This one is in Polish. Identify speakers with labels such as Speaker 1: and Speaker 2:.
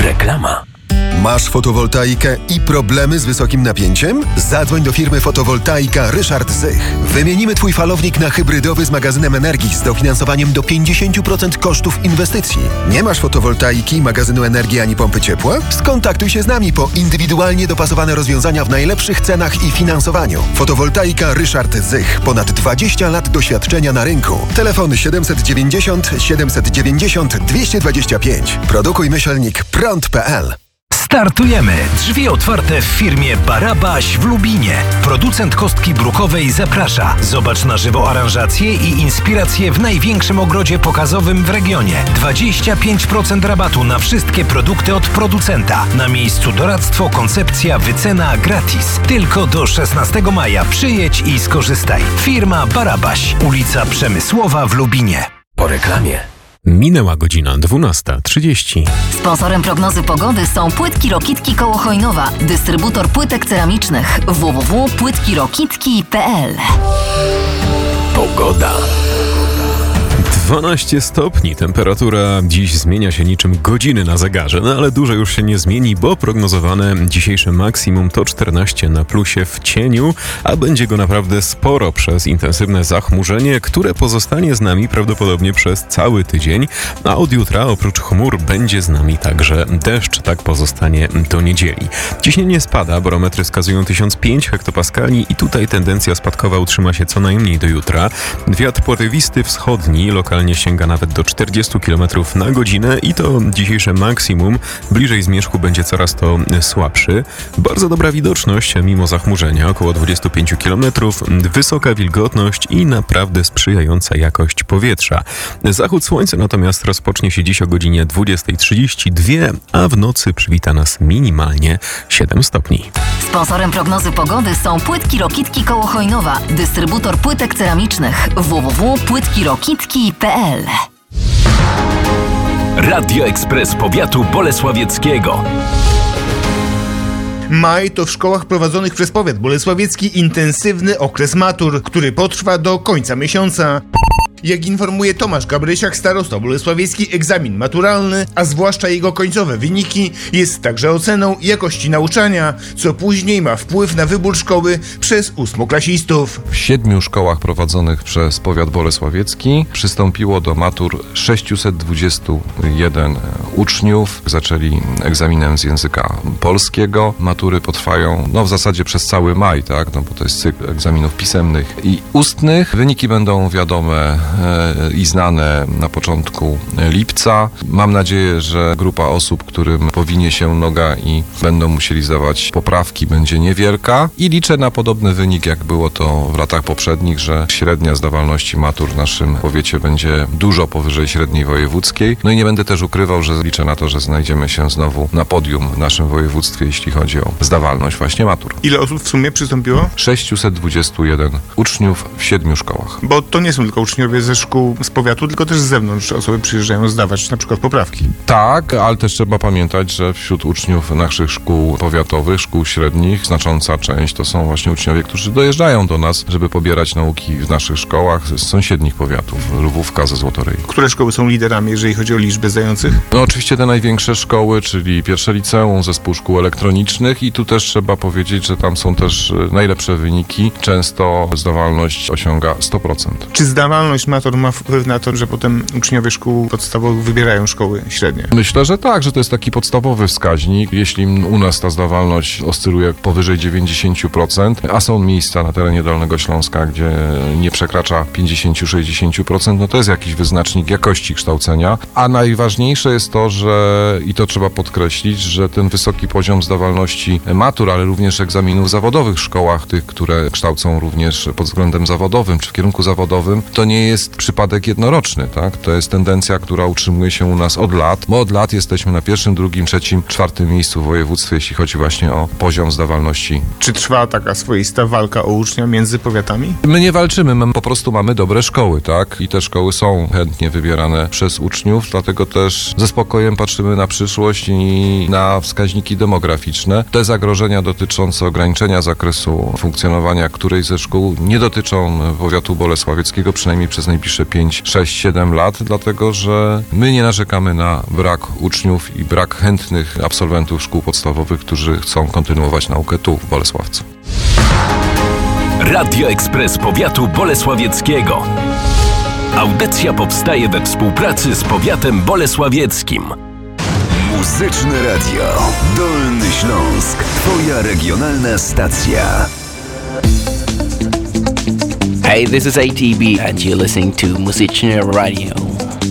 Speaker 1: Reklama.
Speaker 2: Masz fotowoltaikę i problemy z wysokim napięciem? Zadzwoń do firmy Fotowoltaika Ryszard Zych. Wymienimy Twój falownik na hybrydowy z magazynem energii z dofinansowaniem do 50% kosztów inwestycji. Nie masz fotowoltaiki, magazynu energii ani pompy ciepła? Skontaktuj się z nami po indywidualnie dopasowane rozwiązania w najlepszych cenach i finansowaniu. Fotowoltaika Ryszard Zych. Ponad 20 lat doświadczenia na rynku. Telefony 790 790 225. Produkuj-prąd.pl.
Speaker 1: Startujemy! Drzwi otwarte w firmie Barabaś w Lubinie. Producent kostki brukowej zaprasza. Zobacz na żywo aranżację i inspiracje w największym ogrodzie pokazowym w regionie. 25% rabatu na wszystkie produkty od producenta. Na miejscu doradztwo, koncepcja, wycena gratis. Tylko do 16 maja przyjedź i skorzystaj. Firma Barabaś. Ulica Przemysłowa w Lubinie. Po reklamie.
Speaker 3: Minęła godzina 12:30.
Speaker 4: Sponsorem prognozy pogody są Płytki Rokitki koło Chojnowa. Dystrybutor płytek ceramicznych. www.płytkirokitki.pl.
Speaker 1: Pogoda.
Speaker 3: 12 stopni. Temperatura dziś zmienia się niczym godziny na zegarze, ale dużo już się nie zmieni, bo prognozowane dzisiejsze maksimum to 14 na plusie w cieniu, a będzie go naprawdę sporo przez intensywne zachmurzenie, które pozostanie z nami prawdopodobnie przez cały tydzień, a od jutra oprócz chmur będzie z nami także deszcz, tak pozostanie do niedzieli. Ciśnienie spada, barometry wskazują 1005 hektopaskali i tutaj tendencja spadkowa utrzyma się co najmniej do jutra. Wiatr porywisty wschodni lokalnie sięga nawet do 40 km na godzinę i to dzisiejsze maksimum. Bliżej zmierzchu będzie coraz to słabszy. Bardzo dobra widoczność mimo zachmurzenia, około 25 km, wysoka wilgotność i naprawdę sprzyjająca jakość powietrza. Zachód słońca natomiast rozpocznie się dziś o godzinie 20:32, a w nocy przywita nas minimalnie 7 stopni.
Speaker 4: Sponsorem prognozy pogody są Płytki Rokitki koło Chojnowa. Dystrybutor płytek ceramicznych. www.płytkirokitki.pl.
Speaker 1: Radio Ekspres Powiatu Bolesławieckiego.
Speaker 5: Maj to w szkołach prowadzonych przez powiat bolesławiecki intensywny okres matur, który potrwa do końca miesiąca. Jak informuje Tomasz Gabrysiak, starosta bolesławiecki, egzamin maturalny, a zwłaszcza jego końcowe wyniki, jest także oceną jakości nauczania, co później ma wpływ na wybór szkoły przez ósmoklasistów.
Speaker 6: W 7 szkołach prowadzonych przez powiat bolesławiecki przystąpiło do matur 621 uczniów. Zaczęli egzaminem z języka polskiego. Matury potrwają w zasadzie przez cały maj, tak? Bo to jest cykl egzaminów pisemnych i ustnych. Wyniki będą wiadome i znane na początku lipca. Mam nadzieję, że grupa osób, którym powinie się noga i będą musieli zdawać poprawki, będzie niewielka i liczę na podobny wynik, jak było to w latach poprzednich, że średnia zdawalności matur w naszym powiecie będzie dużo powyżej średniej wojewódzkiej. No i nie będę też ukrywał, że liczę na to, że znajdziemy się znowu na podium w naszym województwie, jeśli chodzi o zdawalność właśnie matur.
Speaker 5: Ile osób w sumie przystąpiło?
Speaker 6: 621 uczniów w 7 szkołach.
Speaker 5: Bo to nie są tylko uczniowie ze szkół z powiatu, tylko też z zewnątrz osoby przyjeżdżają zdawać na przykład poprawki.
Speaker 6: Tak, ale też trzeba pamiętać, że wśród uczniów naszych szkół powiatowych, szkół średnich, znacząca część to są właśnie uczniowie, którzy dojeżdżają do nas, żeby pobierać nauki w naszych szkołach z sąsiednich powiatów, Lwówka ze Złotoryi.
Speaker 5: Które szkoły są liderami, jeżeli chodzi o liczbę zdających?
Speaker 6: No oczywiście te największe szkoły, czyli pierwsze liceum, zespół szkół elektronicznych i tu też trzeba powiedzieć, że tam są też najlepsze wyniki. Często zdawalność osiąga 100%.
Speaker 5: Czy zdawalność matur ma wpływ na to, że potem uczniowie szkół podstawowych wybierają szkoły średnie?
Speaker 6: Myślę, że tak, że to jest taki podstawowy wskaźnik. Jeśli u nas ta zdawalność oscyluje powyżej 90%, a są miejsca na terenie Dolnego Śląska, gdzie nie przekracza 50-60%, no to jest jakiś wyznacznik jakości kształcenia. A najważniejsze jest to, że, i to trzeba podkreślić, że ten wysoki poziom zdawalności matur, ale również egzaminów zawodowych w szkołach, tych, które kształcą również pod względem zawodowym czy w kierunku zawodowym, to nie jest przypadek jednoroczny, tak? To jest tendencja, która utrzymuje się u nas od lat, bo od lat jesteśmy na 1., 2., 3., 4. miejscu w województwie, jeśli chodzi właśnie o poziom zdawalności.
Speaker 5: Czy trwa taka swoista walka o ucznia między powiatami?
Speaker 6: My nie walczymy, my po prostu mamy dobre szkoły, tak? I te szkoły są chętnie wybierane przez uczniów, dlatego też ze spokojem spokojem patrzymy na przyszłość i na wskaźniki demograficzne. Te zagrożenia dotyczące ograniczenia zakresu funkcjonowania którejś ze szkół nie dotyczą powiatu bolesławieckiego przynajmniej przez najbliższe 5, 6, 7 lat, dlatego że my nie narzekamy na brak uczniów i brak chętnych absolwentów szkół podstawowych, którzy chcą kontynuować naukę tu w Bolesławcu.
Speaker 1: Radio Ekspres Powiatu Bolesławieckiego. Audycja powstaje we współpracy z powiatem bolesławieckim.
Speaker 7: Muzyczne Radio Dolny Śląsk. Twoja regionalna stacja.
Speaker 8: Hey, this is ATB and you're listening to Muzyczne Radio.